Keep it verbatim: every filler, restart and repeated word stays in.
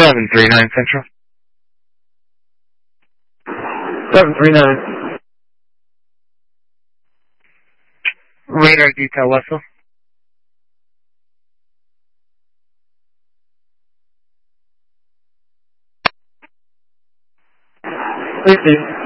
seven three nine Central. seven three nine. Radar detail, Wessel. Please, Steve.